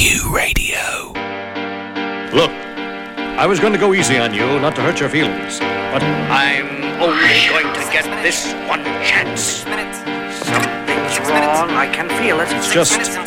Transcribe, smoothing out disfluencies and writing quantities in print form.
Q Radio. Look, I was going to go easy on you, not to hurt your feelings, but I'm only going to get this one chance. Something's wrong, I can feel it. It's just